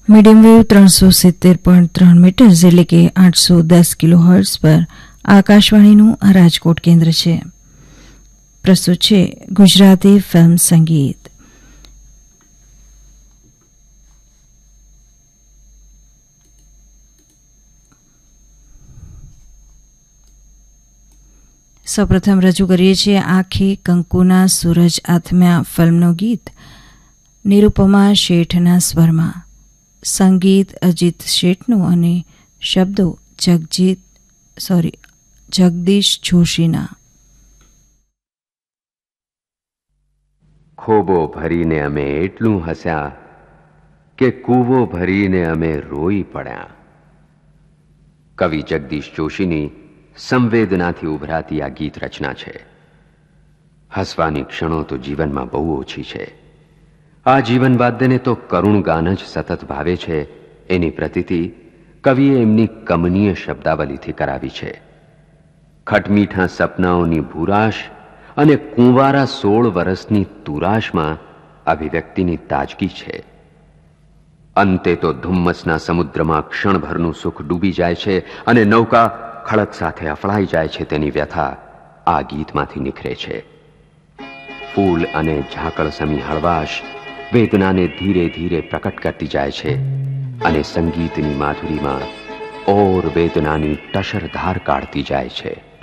Medium wave 370.3 metres એટલે કે 810 kilohertz પર આકાશવાણીનું રાજકોટ કેન્દ્ર છે. પ્રસ્તુત છે ગુજરાતી ફિલ્મ સંગીત. સૌપ્રથમ રજૂ કરીએ છીએ આખી કંકુના સૂરજ આથમ્યા ફિલ્મનું ગીત નિરૂપમા શેઠના સ્વરમાં. સંગીત અજીત શેઠનું અને શબ્દો જગદીશ જોશીના. ખોબો ભરીને અમે એટલું હસ્યા કે કૂવો ભરીને અમે રોઈ પડ્યા. કવિ જગદીશ જોશીની સંવેદનાથી ઉભરાતી આ ગીત રચના છે. હસવાની ક્ષણો તો જીવનમાં બહુ ઓછી છે. આ જીવન વાદ્યને તો કરુણ ગાન જ સતત ભાવે છે. એની પ્રતીતિ કવિએ એમની કમનીય શબ્દાવલીથી કરાવી છે. ખટમીઠા સપનાઓની ભૂરાશ અને કુંવારા 16 વર્ષની તુરાશમાં અભિવ્યક્તિની તાજગી છે. અંતે તો ધુમ્મસના સમુદ્રમાં ક્ષણભરનું સુખ ડૂબી જાય છે અને નૌકા ખડક સાથે અફળાઈ જાય છે. તેની વ્યથા આ ગીતમાંથી નિખરે છે. ફૂલ અને ઝાકળ સમી હળવાશ વેદનાને ધીરે ધીરે પ્રકટ કરતી જાય છે અને સંગીતની માધુરીમાં ઓર વેદનાની ટસર ધાર કાઢતી જાય છે.